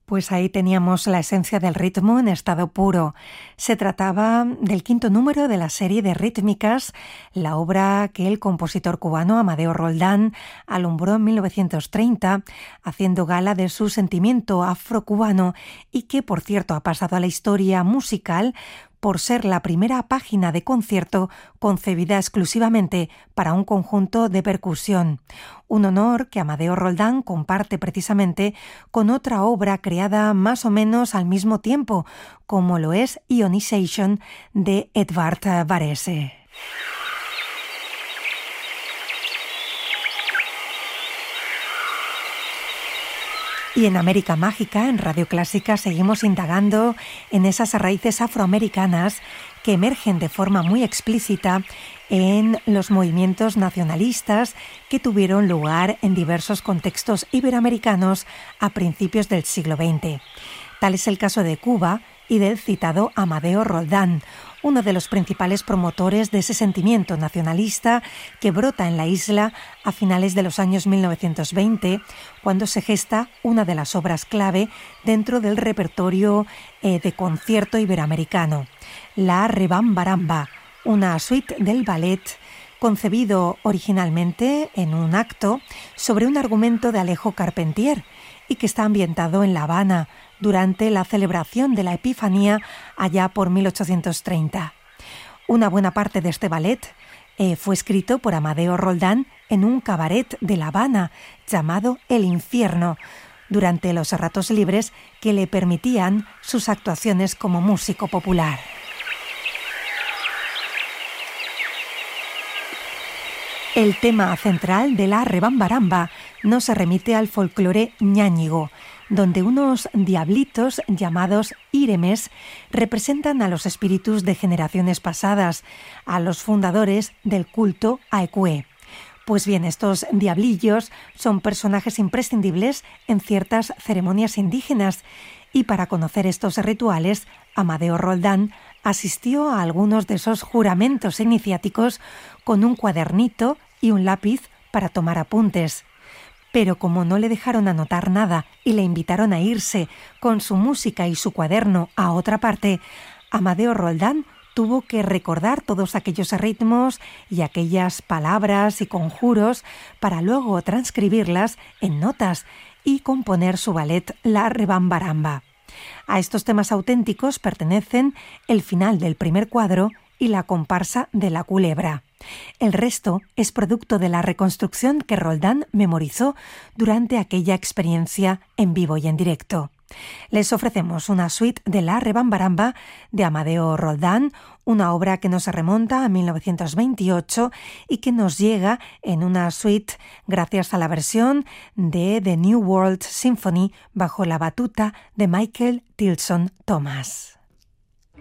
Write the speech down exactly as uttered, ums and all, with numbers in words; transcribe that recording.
Pues ahí teníamos la esencia del ritmo en estado puro. Se trataba del quinto número de la serie de rítmicas, la obra que el compositor cubano Amadeo Roldán alumbró en mil novecientos treinta, haciendo gala de su sentimiento afrocubano y que, por cierto, ha pasado a la historia musical por ser la primera página de concierto concebida exclusivamente para un conjunto de percusión. Un honor que Amadeo Roldán comparte precisamente con otra obra creada más o menos al mismo tiempo, como lo es Ionization de Edvard Varese. Y en América Mágica, en Radio Clásica, seguimos indagando en esas raíces afroamericanas que emergen de forma muy explícita en los movimientos nacionalistas que tuvieron lugar en diversos contextos iberoamericanos a principios del siglo veinte. Tal es el caso de Cuba y del citado Amadeo Roldán, uno de los principales promotores de ese sentimiento nacionalista que brota en la isla a finales de los años mil novecientos veinte, cuando se gesta una de las obras clave dentro del repertorio eh, de concierto iberoamericano, la Rebambaramba, una suite del ballet concebido originalmente en un acto sobre un argumento de Alejo Carpentier y que está ambientado en La Habana, durante la celebración de la Epifanía allá por mil ochocientos treinta. Una buena parte de este ballet eh, fue escrito por Amadeo Roldán en un cabaret de La Habana llamado El Infierno, durante los ratos libres que le permitían sus actuaciones como músico popular. El tema central de la Rebambaramba nos remite al folclore ñáñigo, donde unos diablitos llamados íremes representan a los espíritus de generaciones pasadas, a los fundadores del culto a Ecué. Pues bien, estos diablillos son personajes imprescindibles en ciertas ceremonias indígenas y para conocer estos rituales, Amadeo Roldán asistió a algunos de esos juramentos iniciáticos con un cuadernito y un lápiz para tomar apuntes. Pero como no le dejaron anotar nada y le invitaron a irse con su música y su cuaderno a otra parte, Amadeo Roldán tuvo que recordar todos aquellos ritmos y aquellas palabras y conjuros para luego transcribirlas en notas y componer su ballet La Rebambaramba. A estos temas auténticos pertenecen el final del primer cuadro y la comparsa de la culebra. El resto es producto de la reconstrucción que Roldán memorizó durante aquella experiencia en vivo y en directo. Les ofrecemos una suite de La Rebambaramba de Amadeo Roldán, una obra que nos remonta a mil novecientos veintiocho y que nos llega en una suite gracias a la versión de The New World Symphony bajo la batuta de Michael Tilson Thomas.